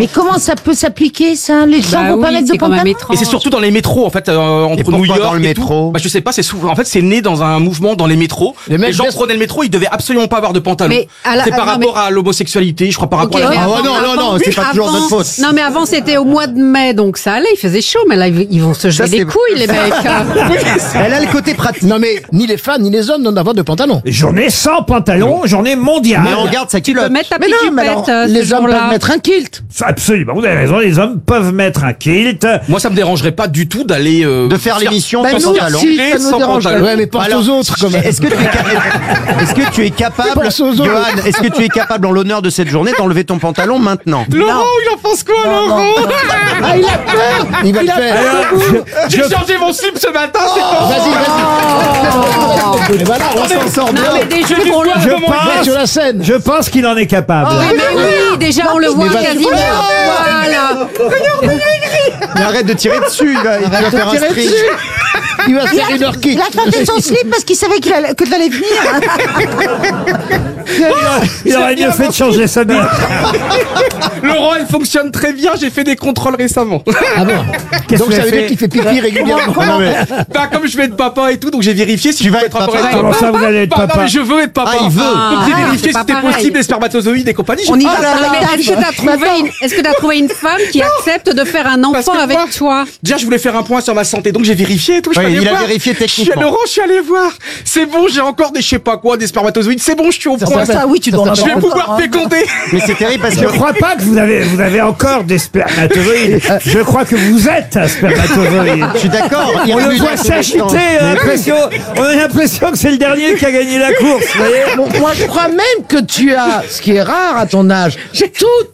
Mais comment ça peut s'appliquer, ça? Les gens vont pas mettre de pantalon? Et c'est surtout dans les métros, en fait, entre New York dans le et métro tout. Bah, je sais pas, c'est souvent, en fait, c'est né dans un mouvement dans les métros. Les gens prenaient le métro, ils devaient absolument pas avoir de pantalon. C'est par rapport à l'homosexualité, je crois, par rapport à la... non, c'est pas toujours notre faute. Non, mais avant, c'était au mois de mai, donc ça allait, il faisait chaud, mais là, ils vont se geler les couilles, les mecs. Elle a le côté pratique. Non mais ni les femmes ni les hommes n'ont d'avoir de pantalon. Journée sans pantalon, journée mondiale. Mais on garde sa Tu peux culotte. mettre ta Mais petite non, mais alors, jupette, les hommes peuvent mettre un kilt. Absolument, vous avez raison, les hommes peuvent mettre un kilt. Moi, ça me dérangerait pas du tout d'aller... De faire l'émission Ben sans nous pantalon. aussi, ça nous sans dérange. pantalon. Ouais, mais pense aux autres quand même. Est-ce que tu es capable, Pense aux autres. Johan, est-ce que tu es capable en l'honneur de cette journée d'enlever ton pantalon maintenant? Laurent, il en pense quoi, Laurent? Ah, il a peur. Il va le faire. J'ai changé mon slip ce matin, c'est pas... Vas-y. Voilà, on s'en sort bien. Non, mais déjà, on le Va sur la scène. Je pense qu'il en est capable. mais oui, déjà, on le voit va- quasiment. Voilà. Mais arrête de tirer dessus, il va faire un string. Il va faire une heure kick. Il a attrapé son slip parce qu'il savait que t'allais venir. Il aurait mieux fait de changer sa mère. Laurent, elle fonctionne très bien, j'ai fait des contrôles récemment. Ah bon? Qu'est-ce Donc que ça vous veut avez dire qu'il fait pipi régulièrement. Non, mais- Bah, comme je vais être papa et tout, donc j'ai vérifié si je vas peux être être papa. Comment ça, vous allez être Bah, papa? non, mais je veux être papa. Ah, il veut. Donc j'ai vérifié c'est si pas c'était pareil. possible, les spermatozoïdes et compagnie. On y J'ai- va. Non, mais est-ce que t'as trouvé une femme qui accepte de faire un Parce enfant que avec moi, toi? Déjà, je voulais faire un point sur ma santé, donc j'ai vérifié et tout. Je suis Oui, allé il a voir. vérifié techniquement. Laurent, je suis allé voir. C'est bon, j'ai encore des je sais pas quoi, des spermatozoïdes. C'est bon, je suis au point. Ça, oui, tu dois en Je vais avoir pouvoir encore, hein. féconder. Mais c'est terrible parce Je que crois pas que vous avez encore des spermatozoïdes. Je crois que vous êtes un spermatozoïde. je suis d'accord. On le voit s'agiter, on a l'impression que c'est le dernier qui a gagné la course, vous voyez. Bon, moi, je crois même que tu as, ce qui est rare à ton âge, tout